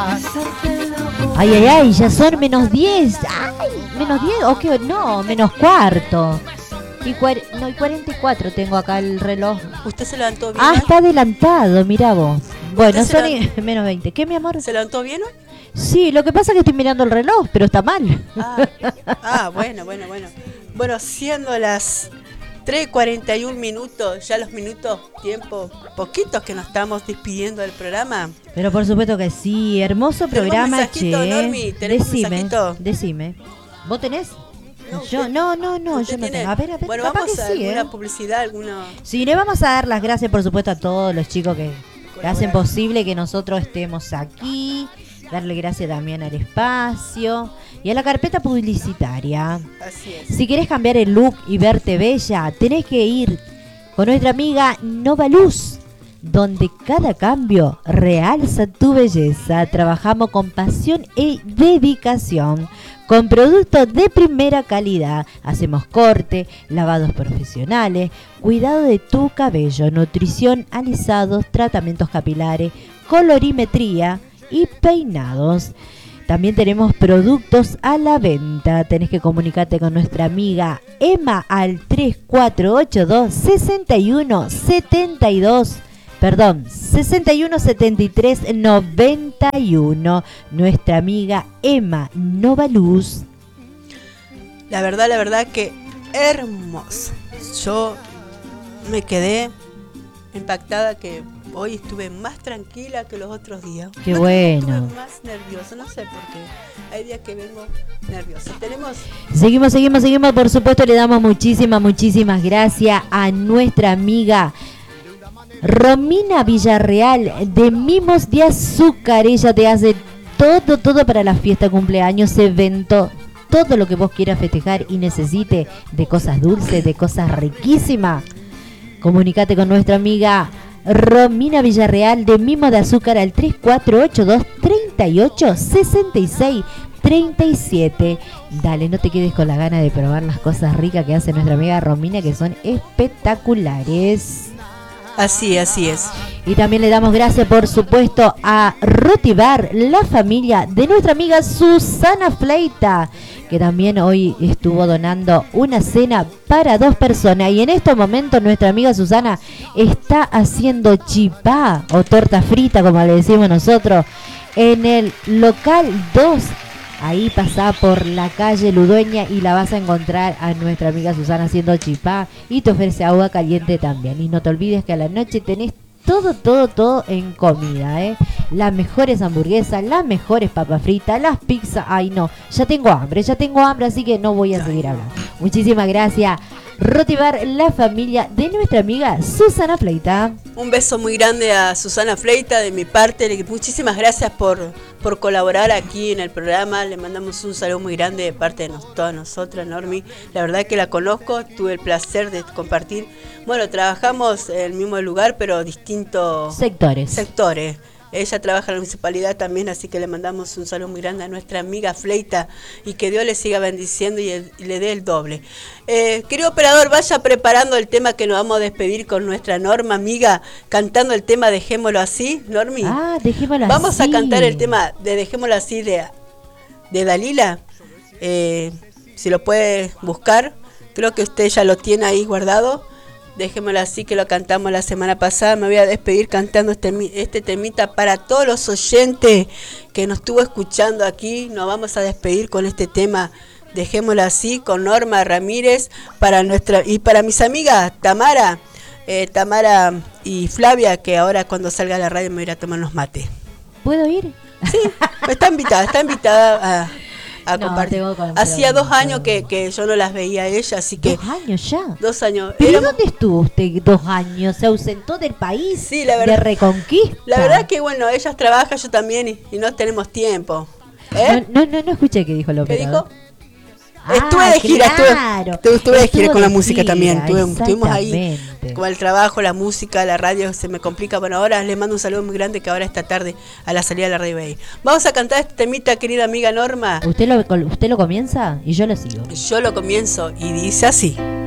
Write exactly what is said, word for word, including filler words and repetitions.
Ay, ay, ay, ya son menos diez. Ay, menos diez, o qué, no, menos cuarto. Y, cuar no, y cuarenta y cuatro tengo acá el reloj. ¿Usted se levantó bien? Ah, está adelantado, mirá vos. Bueno, son levant... menos veinte. ¿Qué, mi amor? ¿Se levantó bien hoy? Sí, lo que pasa es que estoy mirando el reloj, pero está mal. Ah, ah bueno, bueno, bueno. Bueno, siendo las tres y cuarenta y un minutos, ya los minutos, tiempo, poquitos que nos estamos despidiendo del programa. Pero por supuesto que sí, hermoso programa, che. Normi, decime, decime. ¿Vos tenés? No, yo, no, no, no, yo no tengo. A ver, a ver, bueno, capaz vamos que a sí, alguna ¿eh? publicidad, alguna... Sí, le vamos a dar las gracias, por supuesto, a todos los chicos que, que hacen posible que nosotros estemos aquí. Darle gracias también al espacio y a la carpeta publicitaria. Así es. Si querés cambiar el look y verte bella, tenés que ir con nuestra amiga Nova Luz, donde cada cambio realza tu belleza. Trabajamos con pasión y dedicación, con productos de primera calidad. Hacemos corte, lavados profesionales, cuidado de tu cabello, nutrición, alisados, tratamientos capilares, colorimetría y peinados. También tenemos productos a la venta. Tenés que comunicarte con nuestra amiga Emma al tres cuatro ocho dos, seis uno siete dos. Perdón, sesenta y uno setenta y tres noventa y uno. Nuestra amiga Emma Novaluz. La verdad, la verdad que hermoso. Yo me quedé impactada que hoy estuve más tranquila que los otros días. Qué no, bueno. Estuve más nerviosa, no sé por qué. Hay días que vengo nerviosa. Tenemos... Seguimos, seguimos, seguimos. Por supuesto, le damos muchísimas, muchísimas gracias a nuestra amiga Romina Villarreal de Mimos de Azúcar. Ella te hace todo, todo para la fiesta, cumpleaños, evento, todo lo que vos quieras festejar y necesite de cosas dulces, de cosas riquísimas. Comunicate con nuestra amiga Romina Villarreal de Mimos de Azúcar al tres cuatro ocho dos, tres ocho, seis seis tres siete. Dale, no te quedes con la gana de probar las cosas ricas que hace nuestra amiga Romina, que son espectaculares. Así, así es. Y también le damos gracias, por supuesto, a Rotibar, la familia de nuestra amiga Susana Fleita, que también hoy estuvo donando una cena para dos personas. Y en estos momentos nuestra amiga Susana está haciendo chipá o torta frita, como le decimos nosotros, en el local dos. Ahí pasá por la calle Ludueña y la vas a encontrar a nuestra amiga Susana haciendo chipá y te ofrece agua caliente también. Y no te olvides que a la noche tenés todo, todo, todo en comida, ¿eh? Las mejores hamburguesas, las mejores papas fritas, las pizzas. Ay, no, ya tengo hambre, ya tengo hambre, así que no voy a seguir hablando. Muchísimas gracias, Rotibar, la familia de nuestra amiga Susana Fleita. Un beso muy grande a Susana Fleita de mi parte. Muchísimas gracias por, por colaborar aquí en el programa. Le mandamos un saludo muy grande de parte de nos, todas nosotras, Normi. La verdad que la conozco, tuve el placer de compartir. Bueno, trabajamos en el mismo lugar, pero distintos sectores. sectores. Ella trabaja en la municipalidad también, así que le mandamos un saludo muy grande a nuestra amiga Fleita y que Dios le siga bendiciendo y, el, y le dé el doble. Eh, querido operador, vaya preparando el tema que nos vamos a despedir con nuestra Norma amiga, cantando el tema Dejémoslo Así, Normi. Ah, dejémoslo Vamos así. a cantar el tema de Dejémoslo Así de, de Dalila. Eh, si lo puede buscar, creo que usted ya lo tiene ahí guardado. Dejémoslo así, que lo cantamos la semana pasada. Me voy a despedir cantando este, este temita para todos los oyentes que nos estuvo escuchando aquí. Nos vamos a despedir con este tema, Dejémoslo Así, con Norma Ramírez para nuestra y para mis amigas Tamara, eh, Tamara y Flavia, que ahora cuando salga a la radio me voy a ir a tomar unos mates. ¿Puedo ir? Sí, está invitada, está invitada a... a no, compartir. Hacía dos años que, que yo no las veía a ella, así que... ¿Dos años ya? Dos años. ¿Pero Éramos... dónde estuvo usted dos años? ¿Se ausentó del país? Sí, la verdad. ¿De Reconquista? La verdad que, bueno, ellas trabajan, yo también, y, y no tenemos tiempo. ¿Eh? No, no, no, no escuché qué dijo el operador. ¿Qué dijo? Ah, estuve de gira, claro. estuve, estuve de gira Estuvo con la de música gira, también. Estuve, estuvimos ahí exactamente. con el trabajo, la música, la radio, se me complica. Bueno, ahora les mando un saludo muy grande que ahora esta tarde a la salida de la radio Bay. Vamos a cantar este temita, querida amiga Norma. ¿Usted lo, usted lo comienza y yo lo sigo? Yo lo comienzo y dice así.